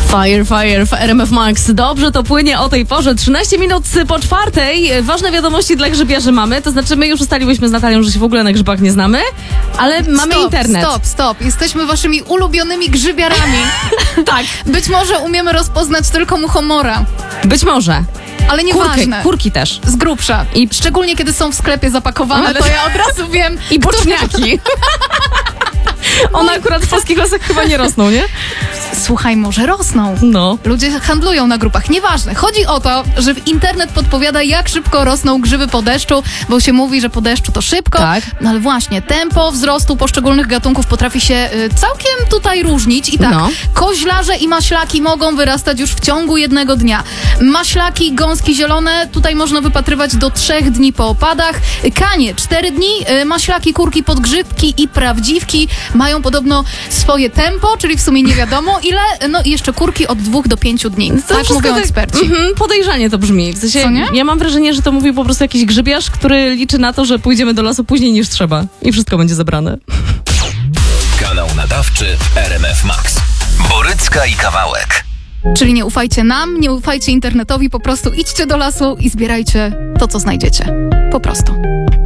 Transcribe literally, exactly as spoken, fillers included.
Fire, fire w R M F Max. Dobrze to płynie o tej porze. trzynaście minut po czwartej. Ważne wiadomości dla grzybiarzy mamy. To znaczy my już ustaliłyśmy z Natalią, że się w ogóle na grzybach nie znamy, ale mamy stop, internet. Stop, stop. Jesteśmy waszymi ulubionymi grzybiarami. Tak. Być może umiemy rozpoznać tylko muchomora, Być może. ale Kurki, nieważne. kurki też. Z grubsza. I- Szczególnie kiedy są w sklepie zapakowane, Ale- to ja od razu wiem. I boczniaki. One akurat w polskich lasach chyba nie rosną, nie? Słuchaj, może rosną. No. Ludzie handlują na grupach. Nieważne. Chodzi o to, że internet podpowiada, jak szybko rosną grzyby po deszczu, bo się mówi, że po deszczu to szybko. Tak. No ale właśnie, tempo wzrostu poszczególnych gatunków potrafi się y, całkiem tutaj różnić. I tak, No. koźlarze i maślaki mogą wyrastać już w ciągu jednego dnia. Maślaki, gąski zielone, tutaj można wypatrywać do trzech dni po opadach. Kanie, cztery dni. Y, maślaki, kurki, podgrzybki i prawdziwki mają podobno swoje tempo, czyli w sumie nie wiadomo ile. No i jeszcze kurki od dwóch do pięciu dni. To Tak wszystko mówią tak- eksperci. Mhm, podejrzanie to brzmi. W sensie, Co nie? ja mam wrażenie, że to mówi po prostu jakiś grzybiarz, który liczy na to, że pójdziemy do lasu później niż trzeba. I wszystko będzie zebrane. Kanał nadawczy w R M F Max. Borycka i Kawałek. Czyli nie ufajcie nam, nie ufajcie internetowi, po prostu idźcie do lasu i zbierajcie to, co znajdziecie. Po prostu.